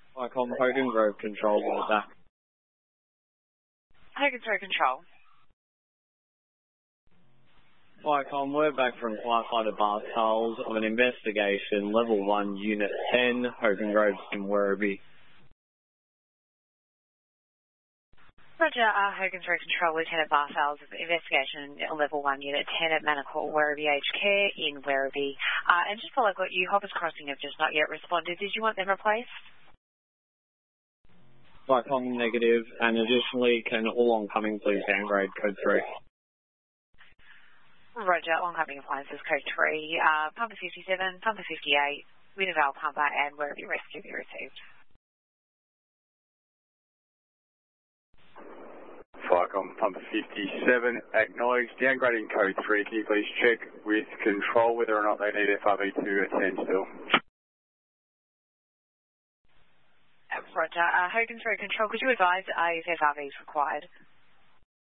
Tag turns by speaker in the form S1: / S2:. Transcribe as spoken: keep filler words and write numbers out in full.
S1: Icon Hogan Grove Control, we're back.
S2: Hogan Grove Control.
S1: Icon, we're back from firefighter Bartels of an investigation, level one, unit ten, Hogan Grove in Werribee.
S2: Roger, uh, Hogan Grove Control, Lieutenant Bartels of investigation, level one, unit ten at Manor Court, Werribee Aged Care in Werribee. Uh, and just while I've got you, Hoppers Crossing have just not yet responded. Did you want them replaced?
S1: Icon negative, and additionally, can all oncoming please downgrade code three?
S2: Roger, oncoming appliances code three, uh, pumper fifty-seven, pumper fifty-eight, Wintervale pumper and Werribee rescue be received.
S3: Firecom pumper fifty-seven, acknowledged, downgrading code three. Can you please check with control whether or not they need F R V to attend still?
S2: Roger. Uh, Hogan Grove Control, could you advise uh, if F R V is required?